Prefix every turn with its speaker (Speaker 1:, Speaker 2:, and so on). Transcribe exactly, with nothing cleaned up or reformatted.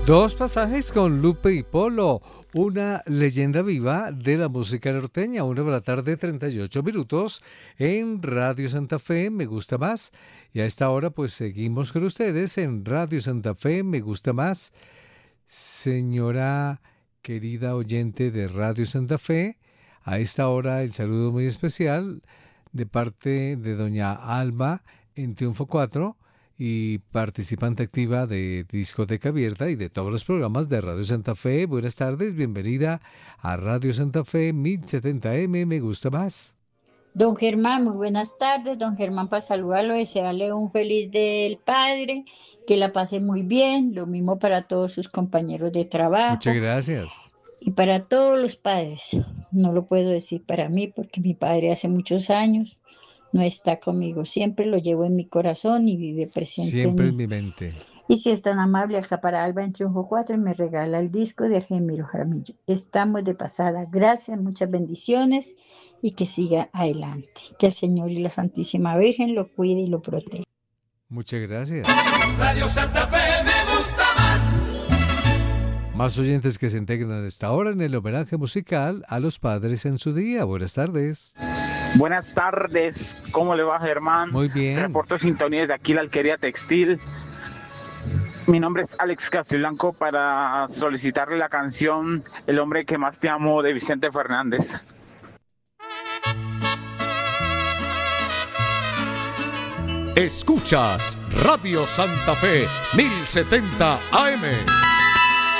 Speaker 1: Dos pasajes con Lupe y Polo, una leyenda viva de la música norteña, una de la tarde, treinta y ocho minutos, en Radio Santa Fe, Me Gusta Más. Y a esta hora, pues seguimos con ustedes en Radio Santa Fe, Me Gusta Más. Señora querida oyente de Radio Santa Fe, a esta hora el saludo muy especial de parte de doña Alba en Triunfo cuatro, y participante activa de Discoteca Abierta y de todos los programas de Radio Santa Fe. Buenas tardes, bienvenida a Radio Santa Fe mil setenta eme, Me Gusta Más.
Speaker 2: Don Germán, muy buenas tardes. Don Germán, para saludarlo, desearle un feliz Día del Padre, que la pase muy bien, lo mismo para todos sus compañeros de trabajo.
Speaker 1: Muchas gracias.
Speaker 2: Y para todos los padres, no lo puedo decir para mí, porque mi padre hace muchos años no está conmigo, siempre lo llevo en mi corazón y vive presente
Speaker 1: Siempre
Speaker 2: en,
Speaker 1: en mi mente.
Speaker 2: Y si es tan amable, acá para Alba en Triunfo cuatro y me regala el disco de Argemiro Jaramillo. Estamos de pasada, gracias, muchas bendiciones y que siga adelante. Que el Señor y la Santísima Virgen lo cuide y lo proteja.
Speaker 1: Muchas gracias.
Speaker 3: Radio Santa Fe me gusta más.
Speaker 1: Más oyentes que se integran a esta hora en el homenaje musical a los padres en su día. Buenas tardes.
Speaker 4: Buenas tardes, ¿cómo le va, Germán?
Speaker 1: Muy bien.
Speaker 4: Reporto sintonía desde aquí, la Alquería Textil. Mi nombre es Alex Castiblanco para solicitarle la canción El hombre que más te amo de Vicente Fernández.
Speaker 5: Escuchas Radio Santa Fe mil setenta A M.